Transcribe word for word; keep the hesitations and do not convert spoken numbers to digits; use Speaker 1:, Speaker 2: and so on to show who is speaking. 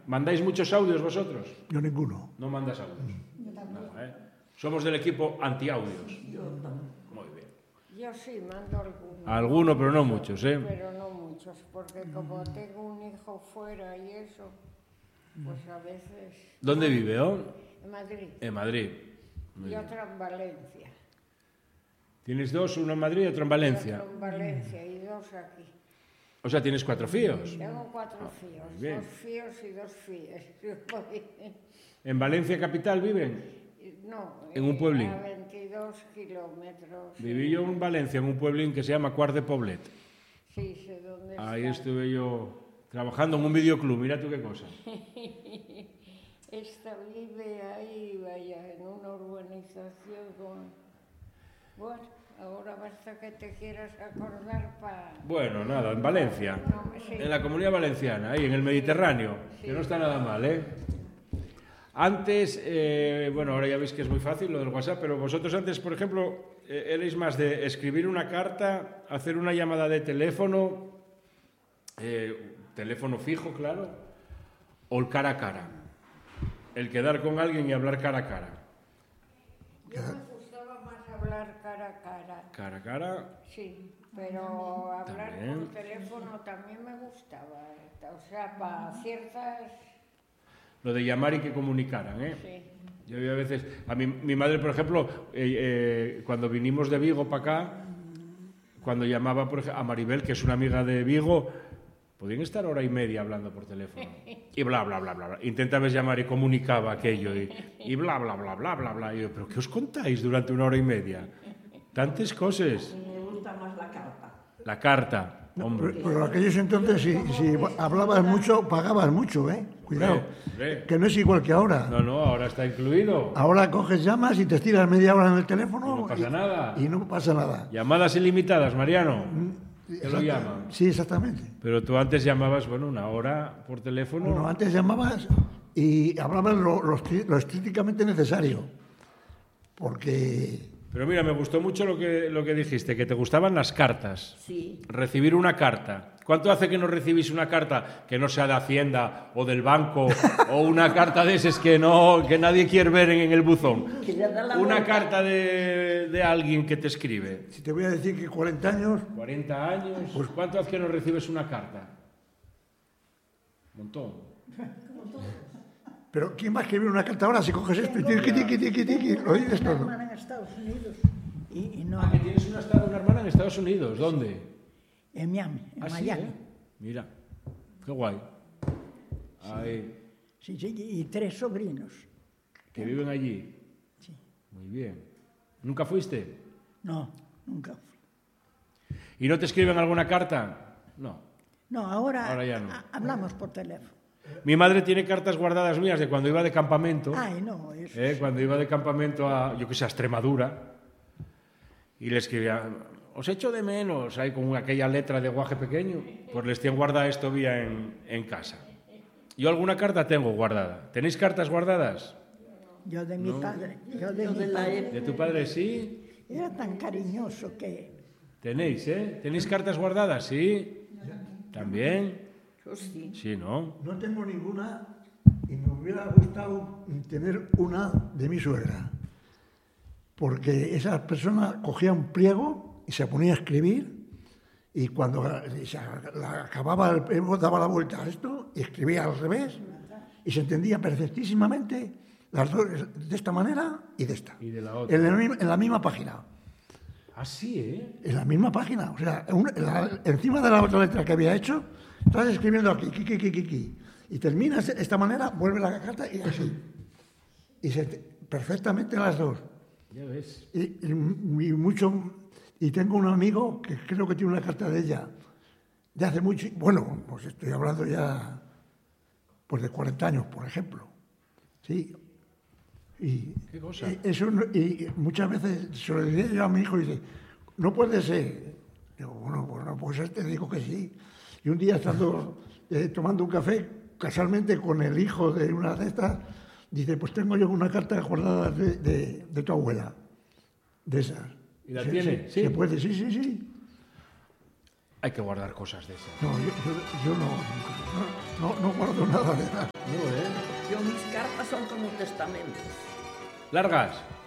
Speaker 1: ¿Mandáis muchos audios vosotros?
Speaker 2: Yo ninguno.
Speaker 1: No mandas audios. Nada, ¿eh? Somos del equipo anti-audios. Muy bien.
Speaker 3: Yo sí, mando algunos.
Speaker 1: Alguno, pero no muchos, ¿eh?
Speaker 3: Pero no muchos, porque como tengo un hijo fuera y eso, pues a veces...
Speaker 1: ¿Dónde vive, oh?
Speaker 3: En Madrid.
Speaker 1: En Madrid. Muy
Speaker 3: Y
Speaker 1: bien.
Speaker 3: otra en Valencia.
Speaker 1: ¿Tienes dos, uno en Madrid y otro en Valencia?
Speaker 3: Otro en Valencia y dos aquí.
Speaker 1: O sea, tienes cuatro fíos.
Speaker 3: Tengo cuatro fíos,
Speaker 1: muy bien.
Speaker 3: dos fíos y dos fías.
Speaker 1: ¿En Valencia capital viven?
Speaker 3: No,
Speaker 1: En un pueblín.
Speaker 3: a veintidós kilómetros.
Speaker 1: Viví yo en Valencia, en un pueblín que se llama Cuart de Poblet.
Speaker 3: Sí, sé dónde
Speaker 1: Ahí
Speaker 3: está.
Speaker 1: estuve yo trabajando en un videoclub, mira tú qué cosa.
Speaker 3: Esta vive ahí, vaya, en una urbanización con... Bueno, ahora basta que te quieras acordar para...
Speaker 1: Bueno, nada, en Valencia,
Speaker 3: No, sí.
Speaker 1: en la Comunidad Valenciana, ahí en el Mediterráneo,
Speaker 3: Sí.
Speaker 1: que no está nada mal, ¿eh? Antes, eh, bueno, ahora ya veis que es muy fácil lo del WhatsApp, pero vosotros antes, por ejemplo, eh, erais más de escribir una carta, hacer una llamada de teléfono, eh, teléfono fijo, claro, o el cara a cara. El quedar con alguien y hablar cara a cara.
Speaker 3: Yo me gustaba más hablar cara a cara.
Speaker 1: Cara a cara,
Speaker 3: Sí, pero hablar
Speaker 1: También.
Speaker 3: por teléfono también me gustaba. O sea, para ciertas...
Speaker 1: lo de llamar y que comunicaran, ¿eh?
Speaker 3: Sí.
Speaker 1: Yo a veces, a mi, mi madre, por ejemplo, eh, eh, cuando vinimos de Vigo para acá, cuando llamaba por ejemplo, a Maribel, que es una amiga de Vigo, podían estar hora y media hablando por teléfono. Y bla, bla, bla, bla, bla. Intentabas llamar y comunicaba aquello. Y, y bla, bla, bla, bla, bla, bla. Y yo, ¿pero qué os contáis durante una hora y media? Tantas cosas.
Speaker 4: Me gusta más la carta.
Speaker 1: La carta,
Speaker 2: No,
Speaker 1: hombre.
Speaker 2: pero, pero en aquellos entonces, si, si hablabas mucho, pagabas mucho, ¿eh? Cuidado.
Speaker 1: Hombre.
Speaker 2: Que no es igual que ahora.
Speaker 1: No, no, ahora está incluido.
Speaker 2: Ahora coges, llamas y te estiras media hora en el teléfono.
Speaker 1: Y no pasa nada.
Speaker 2: Y no pasa nada.
Speaker 1: Llamadas ilimitadas, Mariano. Te lo
Speaker 2: Exacta-
Speaker 1: llaman.
Speaker 2: Sí, exactamente.
Speaker 1: Pero tú antes llamabas, bueno, una hora por teléfono.
Speaker 2: Bueno, antes llamabas y hablabas lo, lo estri- lo estrictamente necesario. Porque
Speaker 1: Pero mira, me gustó mucho lo que, lo que dijiste, que te gustaban las cartas.
Speaker 4: Sí.
Speaker 1: Recibir una carta. ¿Cuánto hace que no recibís una carta que no sea de Hacienda o del banco o una carta de esas que no que nadie quiere ver en, en el buzón?
Speaker 4: Que le da la
Speaker 1: Una
Speaker 4: vuelta.
Speaker 1: carta de, de alguien que te escribe.
Speaker 2: si te voy a decir que cuarenta años,
Speaker 1: cuarenta años. Pues ¿cuánto hace que no recibes una carta? Un montón.
Speaker 2: pero ¿quién va a escribir una carta ahora si coges esto y tiqui, tiqui, tiqui, tiqui, lo dices
Speaker 5: Una
Speaker 2: todo?
Speaker 5: hermana en Estados Unidos y, y no
Speaker 1: Ah, que tienes una, una hermana en Estados Unidos. ¿Dónde?
Speaker 5: en Miami, en
Speaker 1: Ah, sí,
Speaker 5: Miami.
Speaker 1: ¿eh? Mira, qué guay. Ahí,
Speaker 5: Sí, sí, y tres sobrinos.
Speaker 1: que viven allí.
Speaker 5: Sí.
Speaker 1: Muy bien. ¿Nunca fuiste?
Speaker 5: No, nunca fui.
Speaker 1: ¿Y no te escriben alguna carta? No.
Speaker 5: No, ahora,
Speaker 1: Ahora ya no.
Speaker 5: ha- hablamos por teléfono.
Speaker 1: Mi madre tiene cartas guardadas mías de cuando iba de campamento.
Speaker 5: Ay, no, eso.
Speaker 1: ¿eh? Cuando iba de campamento a, yo que sé, a Extremadura. Y le escribía, os echo de menos, ahí con aquella letra de guaje pequeño. Pues les tienen guardada esto vía en, en casa. Yo alguna carta tengo guardada. ¿Tenéis cartas guardadas?
Speaker 5: Yo de mi padre, yo de
Speaker 4: Yo
Speaker 5: mi
Speaker 4: de la
Speaker 5: padre.
Speaker 4: época.
Speaker 1: ¿De tu padre sí?
Speaker 5: Era tan cariñoso que
Speaker 1: Tenéis, ¿eh? ¿Tenéis cartas guardadas? Sí. ¿También?
Speaker 4: Yo sí.
Speaker 1: Sí, ¿no?
Speaker 2: No tengo ninguna y me hubiera gustado tener una de mi suegra. Porque esa persona cogía un pliego y se ponía a escribir y cuando se la acababa el pliego daba la vuelta a esto y escribía al revés y se entendía perfectísimamente las dos de esta manera y de esta.
Speaker 1: Y de la otra.
Speaker 2: En la, misma- en la misma página.
Speaker 1: Ah, sí, ¿eh?
Speaker 2: En la misma página. O sea, en una- en la- encima de la otra letra que había hecho, estás escribiendo aquí, ki, ki, ki, ki, ki, y terminas de esta manera, vuelve la carta y así. Y se, perfectamente las dos.
Speaker 1: Ya ves.
Speaker 2: Y, y- y mucho, y tengo un amigo que creo que tiene una carta de ella de hace mucho, bueno, pues estoy hablando ya pues de cuarenta años, por ejemplo. Sí. Y,
Speaker 1: ¿Qué cosa?
Speaker 2: y eso no- y muchas veces se lo decía yo a mi hijo y dice, no puede ser. Digo, bueno, bueno, pues te digo que sí. Y un día estando eh, tomando un café, casualmente con el hijo de una de estas, dice, pues tengo yo una carta guardada de, de, de tu abuela, de esas.
Speaker 1: ¿Y la
Speaker 2: Sí,
Speaker 1: tiene?
Speaker 2: Sí,
Speaker 1: Sí.
Speaker 2: se puede, sí, sí, sí.
Speaker 1: Hay que guardar cosas de esas.
Speaker 2: No, yo, yo, yo no, no, no, no guardo nada de nada.
Speaker 1: No, ¿eh?
Speaker 4: Yo mis cartas son como testamentos.
Speaker 1: Largas.